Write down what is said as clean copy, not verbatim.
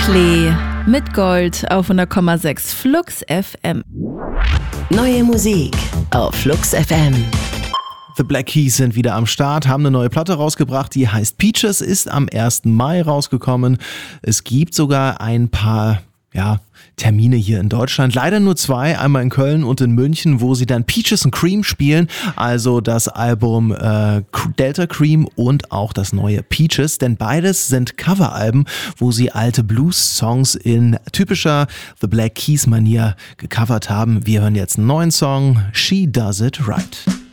Klee mit Gold auf 100,6 Flux FM. Neue Musik auf Flux FM. The Black Keys sind wieder am Start, haben eine neue Platte rausgebracht, die heißt Peaches, ist am 1. Mai rausgekommen. Es gibt sogar ein paar Termine hier in Deutschland. Leider nur 2, einmal in Köln und in München, wo sie dann Peaches and Cream spielen. Also das Album Delta Cream und auch das neue Peaches. Denn beides sind Coveralben, wo sie alte Blues-Songs in typischer The Black Keys-Manier gecovert haben. Wir hören jetzt einen neuen Song, She Does It Right.